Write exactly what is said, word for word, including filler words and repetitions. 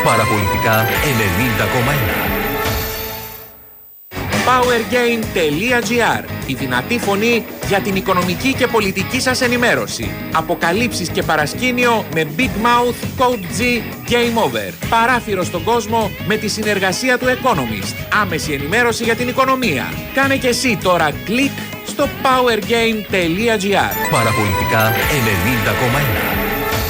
Παραπολιτικά ενενήντα κόμμα ένα. Powergain τελεία gr. Η δυνατή φωνή για την οικονομική και πολιτική σας ενημέρωση. Αποκαλύψεις και παρασκήνιο με Big Mouth, Code G, Game Over. Παράθυρο στον κόσμο με τη συνεργασία του Economist. Άμεση ενημέρωση για την οικονομία. Κάνε και εσύ τώρα κλικ στο powergain τελεία gr. Παραπολιτικά ενενήντα κόμμα ένα.